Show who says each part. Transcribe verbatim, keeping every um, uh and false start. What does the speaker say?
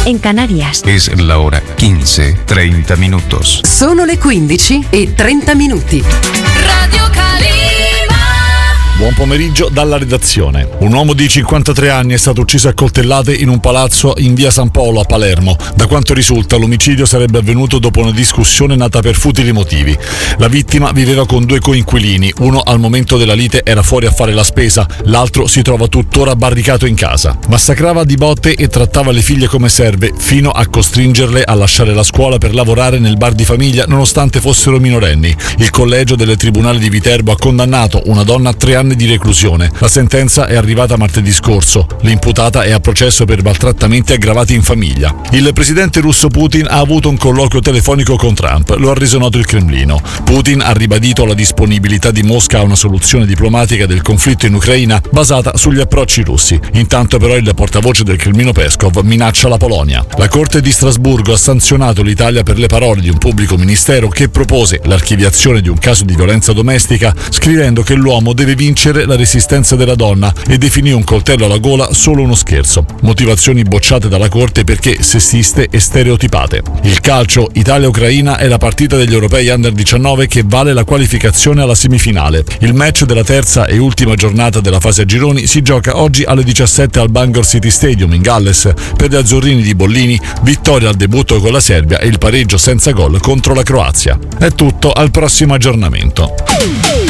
Speaker 1: en Canarias.
Speaker 2: Es la hora quince, treinta minutos.
Speaker 3: Sono le quindici e trenta minuti.
Speaker 4: Radio Calima.
Speaker 5: Buon pomeriggio dalla redazione. Un uomo di cinquantatré anni è stato ucciso a coltellate in un palazzo in via San Paolo a Palermo. Da quanto risulta, l'omicidio sarebbe avvenuto dopo una discussione nata per futili motivi. La vittima viveva con due coinquilini, uno al momento della lite era fuori a fare la spesa, l'altro si trova tuttora barricato in casa. Massacrava di botte e trattava le figlie come serve, fino a costringerle a lasciare la scuola per lavorare nel bar di famiglia nonostante fossero minorenni. Il collegio del Tribunale di Viterbo ha condannato una donna a tre anni di reclusione. La sentenza è arrivata martedì scorso. L'imputata è a processo per maltrattamenti aggravati in famiglia. Il presidente russo Putin ha avuto un colloquio telefonico con Trump, lo ha reso noto il Cremlino. Putin ha ribadito la disponibilità di Mosca a una soluzione diplomatica del conflitto in Ucraina basata sugli approcci russi. Intanto però il portavoce del Cremlino Peskov minaccia la Polonia. La Corte di Strasburgo ha sanzionato l'Italia per le parole di un pubblico ministero che propose l'archiviazione di un caso di violenza domestica, scrivendo che l'uomo deve vincere la resistenza della donna e definì un coltello alla gola solo uno scherzo. Motivazioni bocciate dalla Corte perché sessiste e stereotipate. Il calcio Italia-Ucraina è la partita degli europei under diciannove che vale la qualificazione alla semifinale. Il match della terza e ultima giornata della fase a gironi si gioca oggi alle diciassette al Bangor City Stadium in Galles. Per gli azzurrini di Bollini, vittoria al debutto con la Serbia e il pareggio senza gol contro la Croazia. È tutto, al prossimo aggiornamento.